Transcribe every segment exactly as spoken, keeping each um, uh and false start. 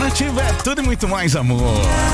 Nativa é tudo e muito mais amor.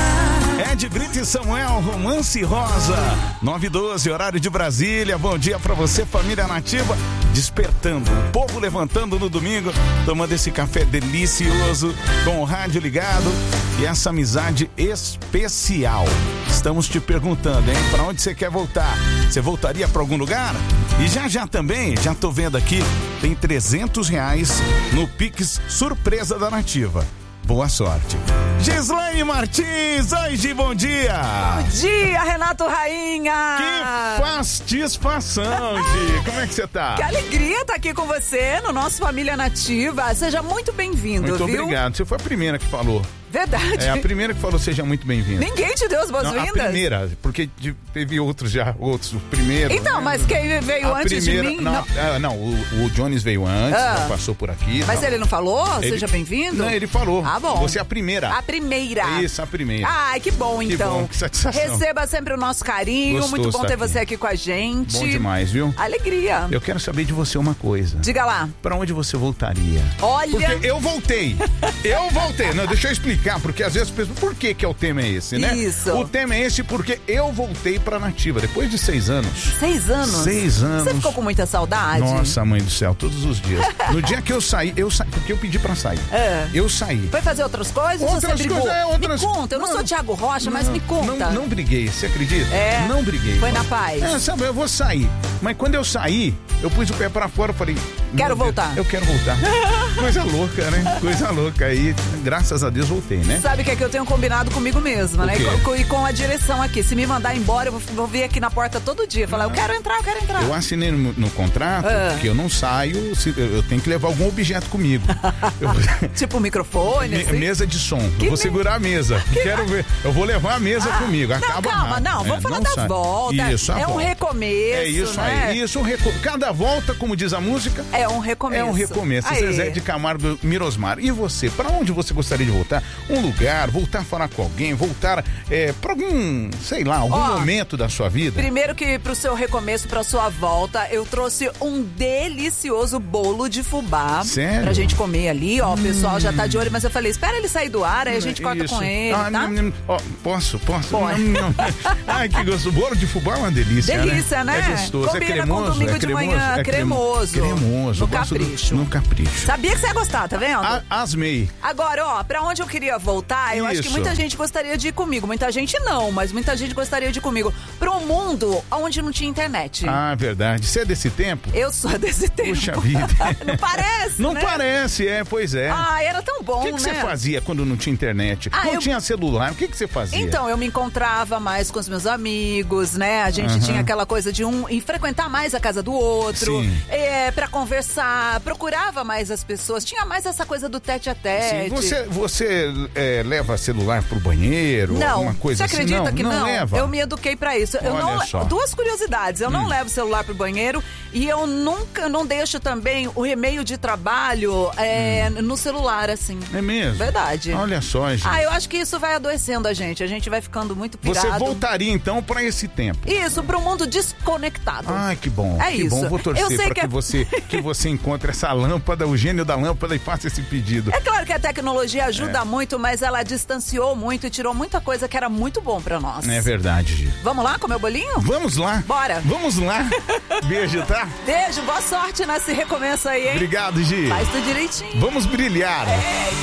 Ed Brito e Samuel, Romance Rosa, nove e doze, horário de Brasília. Bom dia pra você, família Nativa. Despertando, o povo levantando no domingo, tomando esse café delicioso, com o rádio ligado e essa amizade especial. Estamos te perguntando, hein? Pra onde você quer voltar? Você voltaria pra algum lugar? E já já também, já tô vendo aqui, tem trezentos reais no Pix Surpresa da Nativa. Boa sorte. Gislaine Martins, oi Gi, bom dia. Bom dia, Renato Rainha. Que satisfação, Gi. Como é que você tá? Que alegria estar aqui com você no nosso Família Nativa. Seja muito bem-vindo, muito viu? Muito obrigado. Você foi a primeira que falou. Verdade. É a primeira que falou seja muito bem-vindo. Ninguém te deu as boas-vindas? A primeira, porque teve outros já, outros, o primeiro. Então, né? Mas quem veio a antes primeira, de mim? Não, Não, ah, não o, o Jones veio antes, ah. passou por aqui. Mas tal. ele não falou? Ele, seja bem-vindo? Não, ele falou. Ah, bom. Você é a primeira. A primeira. Isso, a primeira. Ai, que bom, que então. Bom, que satisfação. Receba sempre o nosso carinho. Gostoso muito bom ter aqui. você aqui com a gente. Bom demais, viu? Alegria. Eu quero saber de você uma coisa. Diga lá. Pra onde você voltaria? Olha... Porque eu voltei. Eu voltei. Não, deixa eu explicar, porque às vezes as pessoas... Por que que é o tema é esse, né? Isso. O tema é esse porque eu voltei pra Nativa, depois de seis anos. Seis anos? Seis anos. Você ficou com muita saudade? Nossa, mãe do céu, todos os dias. No dia que eu saí, eu saí, porque eu pedi pra sair. É. Eu saí. Foi fazer outras coisas? Outras você brigou? coisas, é, outras... Me conta, eu não, não sou Thiago Rocha, não, mas me conta. Não, não briguei, você acredita? É. Não briguei. Foi na paz. É, sabe, eu vou sair. Mas quando eu saí, eu pus o pé pra fora e falei... Quero voltar. Eu quero voltar. Coisa louca, né? Coisa louca. Aí, graças a Deus, voltei, né? Sabe o que é que eu tenho combinado comigo mesma, O né? quê? E com, e com a direção aqui. Se me mandar embora, eu vou, vou vir aqui na porta todo dia. Falar, eu quero entrar, eu quero entrar. Eu assinei no, no contrato Ah. que eu não saio, se, eu tenho que levar algum objeto comigo. Eu- Tipo um microfone, Me- assim. Mesa de som. Que Eu vou me- segurar a mesa. Quero ver. Eu vou levar a mesa Ah, comigo. não, Acaba calma, rápido. não, vamos É, falar não da sai. volta. Isso, a É um volta. recomeço, É isso né? aí. Isso, um reco... Cada volta, como diz a música, É um recomeço. é um recomeço. Aí. Zezé de Camargo Mirosmar. E você? Pra onde você gostaria de voltar? Um lugar, voltar a falar com alguém, voltar é, pra algum, sei lá, algum Ó, momento da sua vida? Primeiro que pro seu recomeço, pra sua volta, eu trouxe um delicioso bolo de fubá. Sério? Pra gente comer ali, ó. O pessoal já tá de olho, mas eu falei, espera ele sair do ar, aí a gente corta Isso. com ele, Ah, tá? não, não, ó, posso, posso? Pode. Não, não. Ai, que gostoso. Bolo de fubá é uma delícia, Delícia, né? né? É gostoso. Combina é com cremoso, domingo é de cremoso, manhã, é cremoso. Cremoso. No Eu gosto do- capricho. No capricho. Sabia que você ia gostar, tá vendo? A, asmei. Agora, ó, pra onde eu queria voltar, eu acho que Isso. muita gente gostaria de ir comigo. Muita gente não, mas muita gente gostaria de ir comigo. Pra um mundo onde não tinha internet. Ah, verdade. Você é desse tempo? Eu sou desse tempo. Puxa vida. Não parece, Não né? parece, é, pois é. Ah, era tão bom, O que, que né? você fazia quando não tinha internet? Ah, não eu- tinha celular, o que, que você fazia? Então, eu me encontrava mais com os meus amigos, né? A gente Aham. tinha aquela coisa de um e frequentar mais a casa do outro, Sim. é, pra conversar, procurava mais as pessoas, tinha mais essa coisa do tete a Sim, tete. você você é, leva celular pro banheiro? Não, alguma coisa você assim? acredita não, que não? leva? Eu me eduquei pra isso. Eu Olha não, só. duas curiosidades. Eu não Hum. levo o celular pro banheiro e eu nunca não deixo também o e-mail de trabalho é, no celular, assim. É mesmo? Verdade. Olha só, gente. Ah, eu acho que isso vai adoecendo a gente. A gente vai ficando muito pirado. Você voltaria então pra esse tempo? Isso, pro mundo desconectado. Ai, que bom. É que isso. bom. Vou Eu torcer sei para que que, é- você, que você encontre essa lâmpada, o gênio da lâmpada, e faça esse pedido. É claro que a tecnologia ajuda muito, mas ela distanciou muito e tirou muita coisa que era muito bom pra nós. É verdade, Gi. Vamos lá comer o bolinho? Vamos lá. Bora. Vamos lá. Beijo, tá? Beijo, boa sorte nesse recomeço aí, hein? Obrigado, Gi. Faz tudo direitinho. Vamos brilhar. É.